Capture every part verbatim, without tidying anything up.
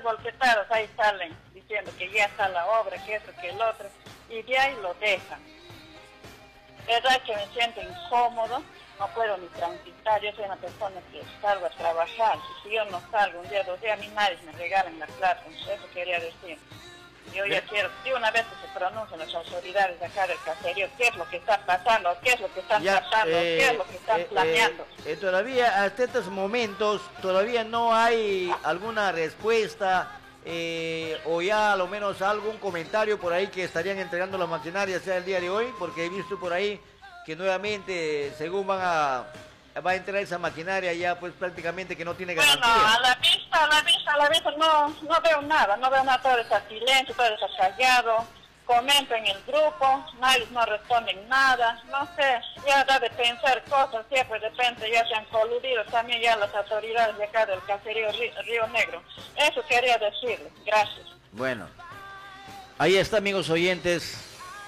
encholpetados ahí salen diciendo que ya está la obra, que eso, que el otro, y de ahí lo dejan. Verdad que me siento incómodo, no puedo ni transitar, yo soy una persona que salgo a trabajar, y si yo no salgo un día, dos días, a mí nadie me regalan la plata, eso quería decir. Yo ya quiero, de una vez que se pronuncien las autoridades de acá del caserío, qué es lo que está pasando, qué es lo que están ya, pasando, eh, qué es lo que están eh, planeando. Eh, eh, todavía, hasta estos momentos, todavía no hay alguna respuesta eh, o ya a lo menos algún comentario por ahí que estarían entregando la maquinaria sea el día de hoy, porque he visto por ahí que nuevamente, según van a... va a entrar esa maquinaria ya pues prácticamente que no tiene garantía. Bueno, a la vista, a la vista, a la vista no, no veo nada, no veo nada, todo está silencio, todo está callado, comento en el grupo, nadie no responden nada, no sé, ya da de pensar cosas, siempre de repente ya se han coludido también ya las autoridades de acá del caserío Río, Río Negro. Eso quería decirle, gracias. Bueno, ahí está, amigos oyentes.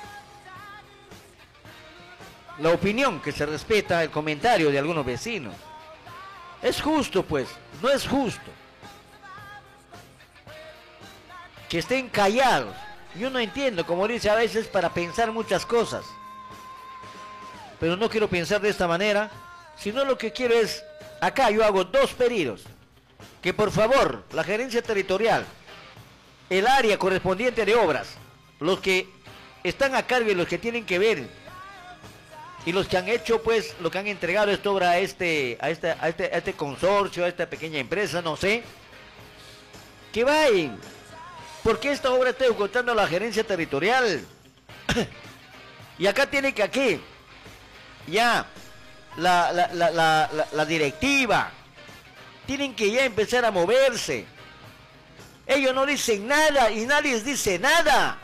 La opinión que se respeta, el comentario de algunos vecinos. Es justo, pues, no es justo que estén callados. Yo no entiendo, como dice a veces, para pensar muchas cosas. Pero no quiero pensar de esta manera, sino lo que quiero es, acá yo hago dos pedidos. Que por favor, la gerencia territorial, el área correspondiente de obras, los que están a cargo y los que tienen que ver, y los que han hecho, pues, lo que han entregado esta obra a este, a este, a este, a este consorcio, a esta pequeña empresa, no sé, que vayan, porque esta obra está ejecutando la gerencia territorial. Y acá tiene que aquí, ya, la, la, la, la, la, la directiva, tienen que ya empezar a moverse. Ellos no dicen nada y nadie les dice nada.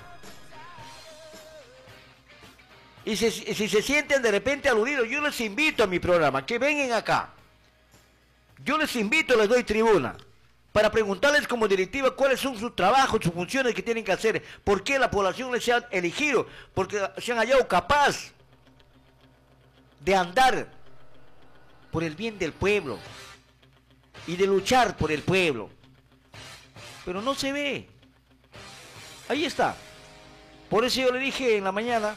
Y si, si se sienten de repente aludidos, yo les invito a mi programa, que vengan acá. Yo les invito, les doy tribuna, para preguntarles como directiva cuáles son sus trabajos, sus funciones que tienen que hacer, por qué la población les ha elegido, porque se han hallado capaz de andar por el bien del pueblo y de luchar por el pueblo. Pero no se ve. Ahí está. Por eso yo le dije en la mañana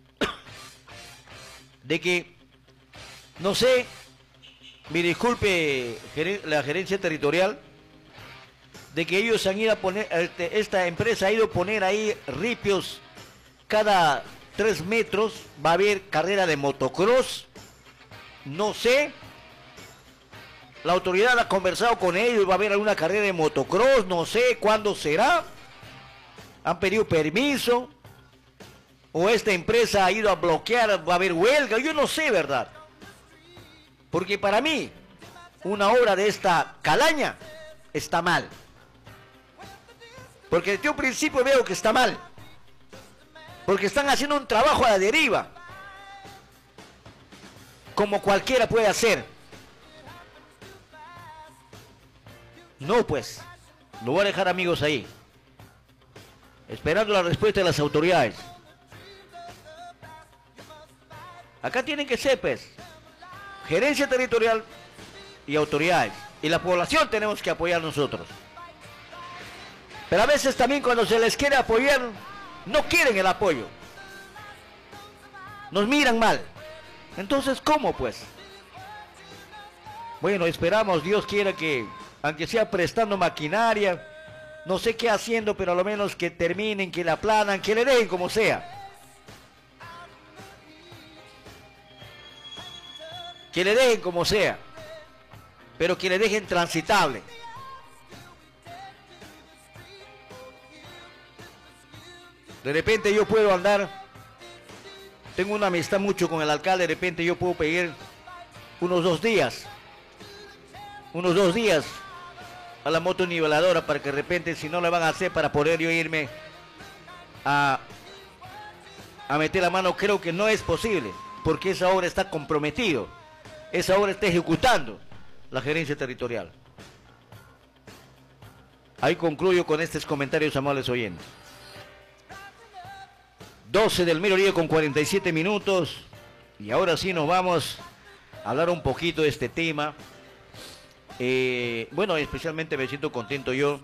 de que, no sé, me disculpe la gerencia territorial, de que ellos han ido a poner, esta empresa ha ido a poner ahí ripios cada tres metros, va a haber carrera de motocross, no sé, la autoridad ha conversado con ellos, va a haber alguna carrera de motocross, no sé cuándo será, han pedido permiso, o esta empresa ha ido a bloquear, va a haber huelga, yo no sé, ¿verdad? Porque para mí, una obra de esta calaña está mal. Porque desde un principio veo que está mal. Porque están haciendo un trabajo a la deriva. Como cualquiera puede hacer. No, pues, lo voy a dejar, amigos, ahí. Esperando la respuesta de las autoridades. Acá tienen que ser, pues, gerencia territorial y autoridades. Y la población tenemos que apoyar nosotros. Pero a veces también cuando se les quiere apoyar, no quieren el apoyo. Nos miran mal. Entonces, ¿cómo, pues? Bueno, esperamos, Dios quiera que, aunque sea prestando maquinaria, no sé qué haciendo, pero a lo menos que terminen, que la aplanan, que le dejen como sea. Que le dejen como sea, pero que le dejen transitable. De repente yo puedo andar, tengo una amistad mucho con el alcalde, de repente yo puedo pedir unos dos días, unos dos días a la moto niveladora para que de repente, si no le van a hacer, para poder yo irme a, a meter la mano, creo que no es posible, porque esa obra está comprometido. Esa obra está ejecutando la gerencia territorial. Ahí concluyo con estos comentarios, amables oyentes. doce del mediodía con cuarenta y siete minutos. Y ahora sí nos vamos a hablar un poquito de este tema. Eh, bueno, especialmente me siento contento yo